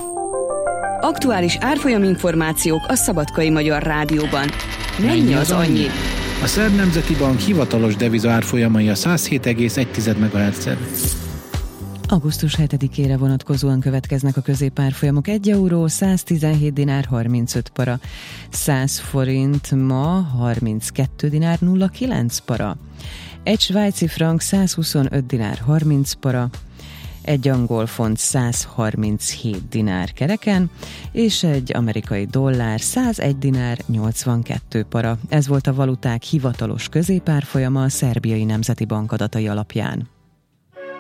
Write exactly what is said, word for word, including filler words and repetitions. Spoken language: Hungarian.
Aktuális árfolyaminformációk a Szabadkai Magyar Rádióban. Mennyi az annyi? A Szerb Nemzeti Bank hivatalos deviza árfolyamai a száz hét egész egy megahertz-en. augusztus hetedikére vonatkozóan következnek a középárfolyamok. egy euró, száztizenhét dinár, harmincöt para. száz forint ma harminckettő dinár, nulla kilenc para. Egy svájci frank százhuszonöt dinár, harminc para. Egy angol font százharminchét dinár kereken, és egy amerikai dollár százegy dinár, nyolcvankettő para. Ez volt a valuták hivatalos középárfolyama a Szerbiai Nemzeti Bank adatai alapján.